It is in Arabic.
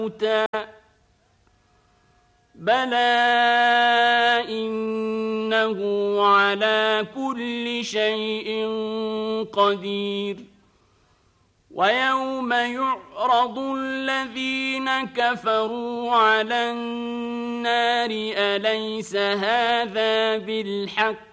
بلى إنه على كل شيء قدير ويوم يعرض الذين كفروا على النار أليس هذا بالحق